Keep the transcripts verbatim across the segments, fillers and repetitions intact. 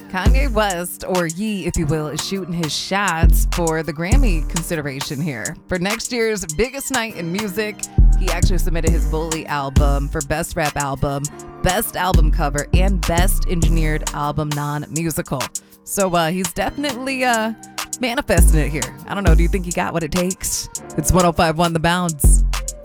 Kanye West, or Ye, if you will, is shooting his shots for the Grammy consideration here. For next year's biggest night in music, he actually submitted his Bully album for Best Rap Album, Best Album Cover, and Best Engineered Album Non-Musical. So uh, he's definitely uh, manifesting it here. I don't know, do you think he got what it takes? It's one oh five point one The Bounce.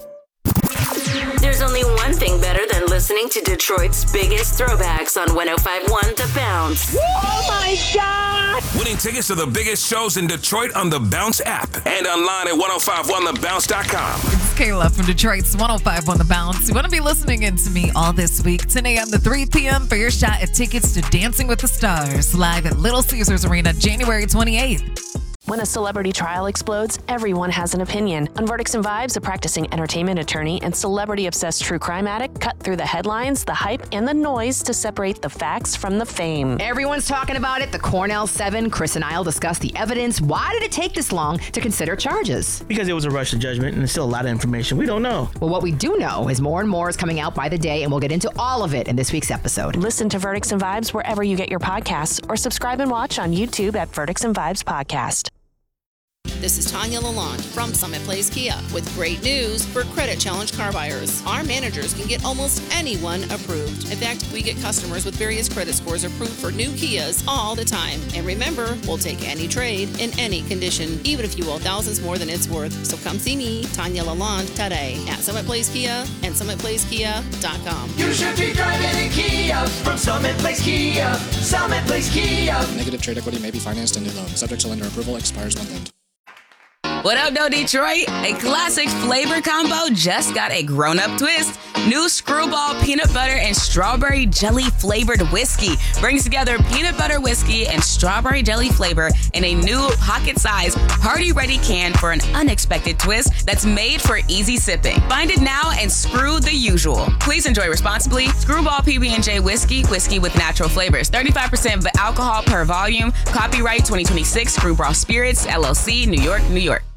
There's only one thing better than listening to Detroit's biggest throwbacks on one oh five point one The Bounce. Oh my God! Winning tickets to the biggest shows in Detroit on the Bounce app and online at ten fifty-one the bounce dot com. It's Kayla from Detroit's one oh five point one The Bounce. You want to be listening in to me all this week, ten a.m. to three p.m. for your shot at tickets to Dancing with the Stars, live at Little Caesars Arena, January twenty-eighth. When a celebrity trial explodes, everyone has an opinion. On Verdicts and Vibes, a practicing entertainment attorney and celebrity-obsessed true crime addict cut through the headlines, the hype, and the noise to separate the facts from the fame. Everyone's talking about it. The Cornell Seven, Chris and I'll discuss the evidence. Why did it take this long to consider charges? Because it was a rush to judgment, and there's still a lot of information we don't know. Well, what we do know is more and more is coming out by the day, and we'll get into all of it in this week's episode. Listen to Verdicts and Vibes wherever you get your podcasts, or subscribe and watch on YouTube at Verdicts and Vibes Podcast. This is Tanya Lalonde from Summit Place Kia with great news for credit challenge car buyers. Our managers can get almost anyone approved. In fact, we get customers with various credit scores approved for new Kias all the time. And remember, we'll take any trade in any condition, even if you owe thousands more than it's worth. So come see me, Tanya Lalonde, today at Summit Place Kia and summit place kia dot com. You should be driving in Kia from Summit Place Kia. Summit Place Kia. Negative trade equity may be financed in new loan. Subject to lender approval. Expires month end. What up, though, Detroit? A classic flavor combo just got a grown-up twist. New Screwball Peanut Butter and Strawberry Jelly Flavored Whiskey brings together peanut butter whiskey and strawberry jelly flavor in a new pocket-sized, party-ready can for an unexpected twist that's made for easy sipping. Find it now and screw the usual. Please enjoy responsibly. Screwball P B and J Whiskey, whiskey with natural flavors. thirty-five percent alcohol per volume. Copyright twenty twenty-six, Screwball Spirits, L L C, New York, New York.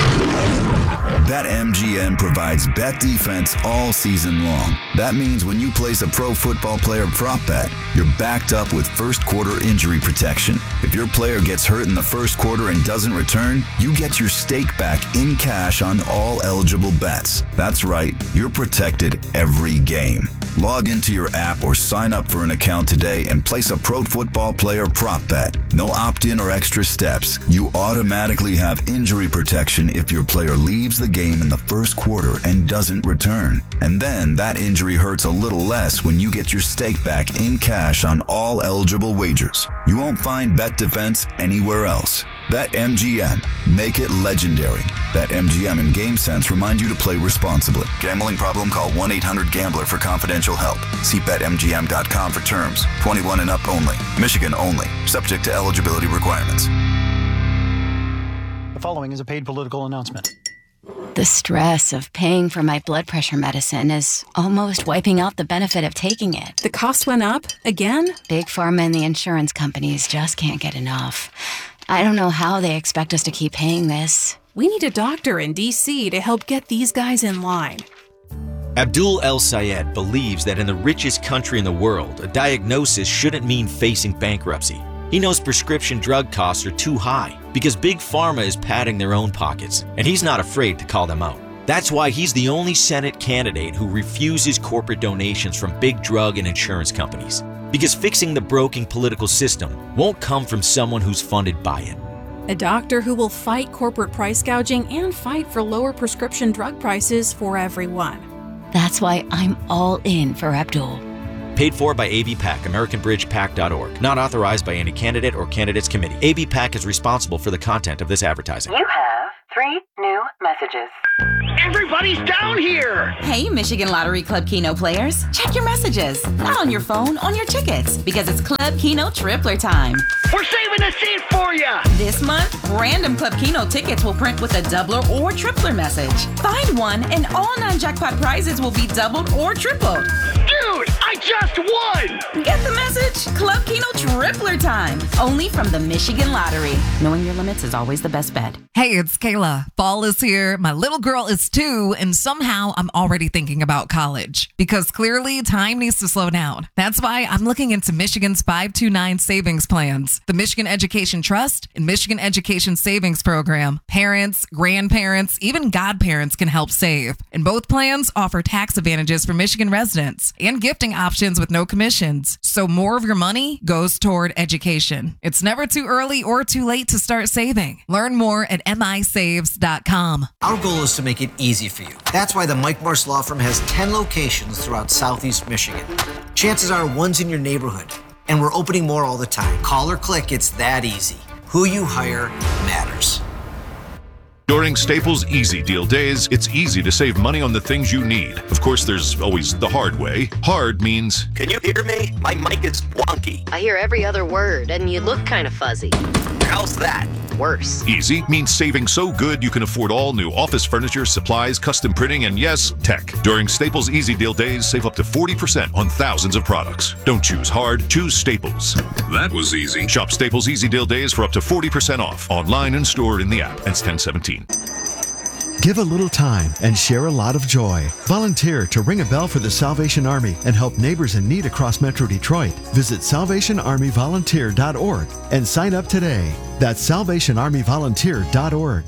BetMGM provides bet defense all season long. That means when you place a pro football player prop bet, you're backed up with first quarter injury protection. If your player gets hurt in the first quarter and doesn't return, you get your stake back in cash on all eligible bets. That's right, you're protected every game. Log into your app or sign up for an account today and place a pro football player prop bet. No opt-in or extra steps. You automatically have injury protection if your player leaves the game in the first quarter and doesn't return. And then that injury hurts a little less when you get your stake back in cash on all eligible wagers. You won't find Bet Defense anywhere else. BetMGM. Make it legendary. BetMGM and GameSense remind you to play responsibly. Gambling problem? Call one eight hundred gambler for confidential help. See Bet M G M dot com for terms. twenty-one and up only. Michigan only. Subject to eligibility requirements. The following is a paid political announcement. The stress of paying for my blood pressure medicine is almost wiping out the benefit of taking it. The cost went up again? Big Pharma and the insurance companies just can't get enough. I don't know how they expect us to keep paying this. We need a doctor in D C to help get these guys in line. Abdul El Sayed believes that in the richest country in the world, a diagnosis shouldn't mean facing bankruptcy. He knows prescription drug costs are too high because Big Pharma is padding their own pockets, and he's not afraid to call them out. That's why he's the only Senate candidate who refuses corporate donations from big drug and insurance companies. Because fixing the broken political system won't come from someone who's funded by it. A doctor who will fight corporate price gouging and fight for lower prescription drug prices for everyone. That's why I'm all in for Abdul. Paid for by A B PAC, American Bridge Pac dot org. Not authorized by any candidate or candidates committee. A B PAC is responsible for the content of this advertising. You have three new messages. Everybody's down here! Hey, Michigan Lottery Club Keno players. Check your messages. Not on your phone, on your tickets. Because it's Club Keno Tripler time. We're saving a seat for you! This month, random Club Keno tickets will print with a doubler or tripler message. Find one and all non-jackpot prizes will be doubled or tripled. Dude, I just won! Get the message? Club Keno Tripler time, only from the Michigan Lottery. Knowing your limits is always the best bet. Hey, it's Kayla. Fall is here. My little girl is two, and somehow I'm already thinking about college because clearly time needs to slow down. That's why I'm looking into Michigan's five two nine savings plans, the Michigan Education Trust and Michigan Education Savings Program. Parents, grandparents, even godparents can help save. And both plans offer tax advantages for Michigan residents and gifting options with no commissions. So more of your money goes toward education. It's never too early or too late to start saving. Learn more at M I saves dot com. Our goal is to make it easy for you. That's why the Mike Morse Law Firm has ten locations throughout Southeast Michigan. Chances are one's in your neighborhood, and we're opening more all the time. Call or click, it's that easy. Who you hire matters. During Staples Easy Deal Days, it's easy to save money on the things you need. Of course, there's always the hard way. Hard means... Can you hear me? My mic is wonky. I hear every other word, and you look kind of fuzzy. How's that? Worse. Easy means saving so good you can afford all new office furniture, supplies, custom printing, and yes, tech. During Staples Easy Deal Days, save up to forty percent on thousands of products. Don't choose hard, choose Staples. That was easy. Shop Staples Easy Deal Days for up to forty percent off. Online and store in the app. Ends ten seventeen. Give a little time and share a lot of joy. Volunteer to ring a bell for the Salvation Army and help neighbors in need across Metro Detroit. Visit salvation army volunteer dot org and sign up today. That's salvation army volunteer dot org.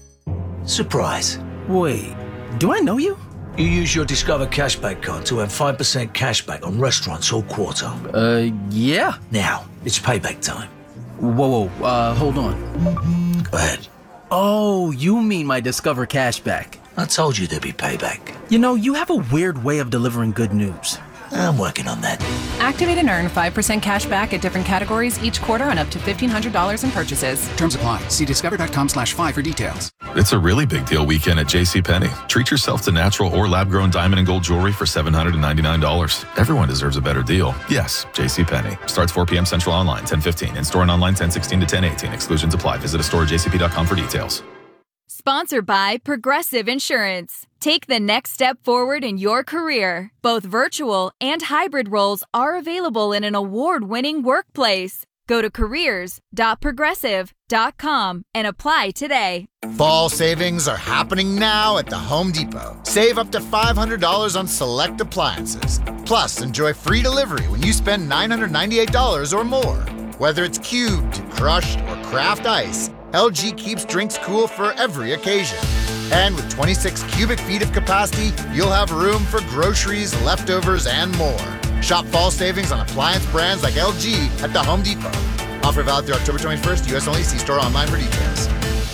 Surprise. Wait, do I know you? You use your Discover Cashback card to earn five percent cashback on restaurants all quarter. Uh, yeah. Now, it's payback time. Whoa, whoa, uh, hold on. Go ahead. Oh, you mean my Discover Cashback. I told you there'd be payback. You know, you have a weird way of delivering good news. I'm working on that. Activate and earn five percent cash back at different categories each quarter on up to fifteen hundred dollars in purchases. Terms apply. See discover.com slash five for details. It's a really big deal weekend at JCPenney. Treat yourself to natural or lab-grown diamond and gold jewelry for seven hundred ninety-nine dollars. Everyone deserves a better deal. Yes, JCPenney. Starts four p.m. Central online, ten fifteen. In-store and online, ten sixteen to ten eighteen. Exclusions apply. Visit a store at j c p dot com for details. Sponsored by Progressive Insurance. Take the next step forward in your career. Both virtual and hybrid roles are available in an award-winning workplace. Go to careers dot progressive dot com and apply today. Fall savings are happening now at the Home Depot. Save up to five hundred dollars on select appliances. Plus, enjoy free delivery when you spend nine hundred ninety-eight dollars or more. Whether it's cubed, crushed, or craft ice, L G keeps drinks cool for every occasion. And with twenty-six cubic feet of capacity, you'll have room for groceries, leftovers, and more. Shop fall savings on appliance brands like L G at the Home Depot. Offer valid through October twenty-first, U S only. See store online for details.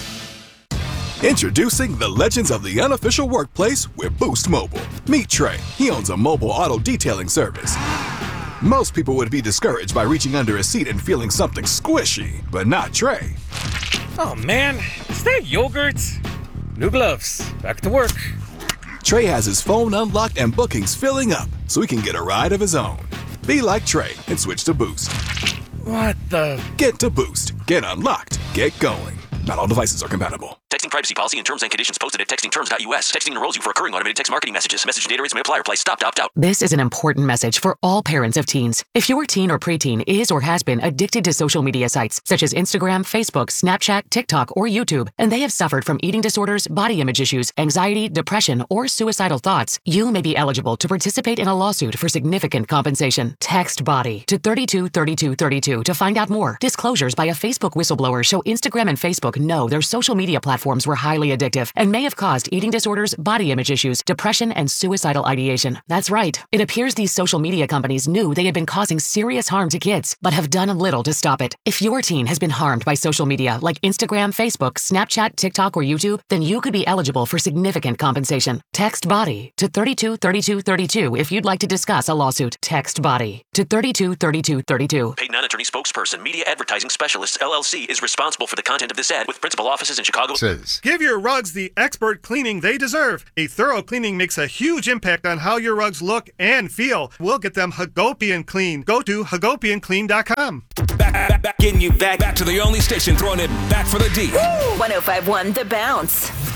Introducing the legends of the unofficial workplace with Boost Mobile. Meet Trey. He owns a mobile auto detailing service. Most people would be discouraged by reaching under a seat and feeling something squishy, but not Trey. Oh man, is that yogurt? New gloves, back to work. Trey has his phone unlocked and bookings filling up, so he can get a ride of his own. Be like Trey and switch to Boost. What the? Get to Boost. Get unlocked. Get going. Not all devices are compatible. Texting privacy policy and terms and conditions posted at texting terms dot u s. Texting enrolls you for recurring automated text marketing messages. Message data rates may apply. Reply stop to opt out. This is an important message for all parents of teens. If your teen or preteen is or has been addicted to social media sites such as Instagram, Facebook, Snapchat, TikTok, or YouTube, and they have suffered from eating disorders, body image issues, anxiety, depression, or suicidal thoughts, you may be eligible to participate in a lawsuit for significant compensation. Text BODY to thirty-two thirty-two thirty-two to find out more. Disclosures by a Facebook whistleblower show Instagram and Facebook know their social media platforms were highly addictive and may have caused eating disorders, body image issues, depression, and suicidal ideation. That's right. It appears these social media companies knew they had been causing serious harm to kids, but have done little to stop it. If your teen has been harmed by social media like Instagram, Facebook, Snapchat, TikTok, or YouTube, then you could be eligible for significant compensation. Text BODY to thirty-two thirty-two thirty-two if you'd like to discuss a lawsuit. Text BODY to thirty-two thirty-two thirty-two. Paid non-attorney spokesperson, Media Advertising Specialists, L L C, is responsible for the content of this ad with principal offices in Chicago. Says. Give your rugs the expert cleaning they deserve. A thorough cleaning makes a huge impact on how your rugs look and feel. We'll get them Hagopian clean. Go to hagopian clean dot com. Back, back, back, getting you back, back to the only station throwing it back for the D. ten fifty-one The Bounce.